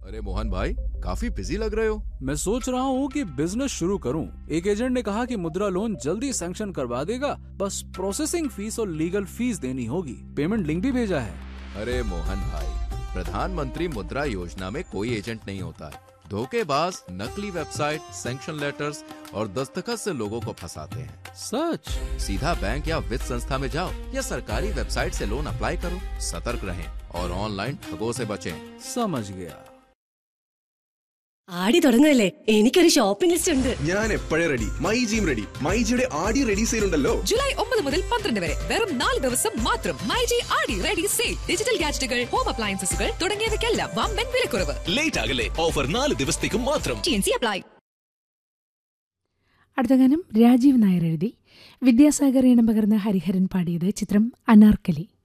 अरे मोहन भाई, काफी बिजी लग रहे हो। मैं सोच रहा हूँ कि बिजनेस शुरू करूँ। एक एजेंट ने कहा कि मुद्रा लोन जल्दी सैंक्शन करवा देगा, बस प्रोसेसिंग फीस और लीगल फीस देनी होगी। पेमेंट लिंक भी भेजा है। अरे मोहन भाई, प्रधानमंत्री मुद्रा योजना में कोई एजेंट नहीं होता है। धोखेबाज नकली वेबसाइट, सैंक्शन लेटर्स और दस्तखत से लोगों को फंसाते हैं। सच? सीधा बैंक या वित्त संस्था में जाओ या सरकारी वेबसाइट से लोन अप्लाई करो। सतर्क रहें और ऑनलाइन ठगों से बचें। समझ गया। ആടി തുടങ്ങല്ലേ, എനിക്കൊരു ഷോപ്പിംഗ് ലിസ്റ്റ് ഉണ്ട്. ഞാൻ എപ്പോഴേ റെഡി. മൈജിയും റെഡി. മൈജിയുടെ ആടി റെഡി സെയിൽ ഉണ്ടല്ലോ. ജൂലൈ 9 മുതൽ 12 വരെ വെറും 4 ദിവസം മാത്രം. മൈജി ആടി റെഡി സെയിൽ. ഡിജിറ്റൽ ഗാഡ്ജറ്റുകൾ, ഹോം അപ്ലയൻസസുകൾ തുടങ്ങിയവയ്ക്കെല്ലാം വമ്പൻ വിലക്കുറവ്. ലേറ്റ് ആകല്ലേ, ഓഫർ 4 ദിവസത്തേക്കും മാത്രം. T&C apply. അടുത്ത ഗാനം രാജീവ് നായർ എഴുതി വിദ്യാസാഗർ ഈണം പകർന്ന ഹരിഹരൻ പാടിയത്. ചിത്രം അനാർക്കലി.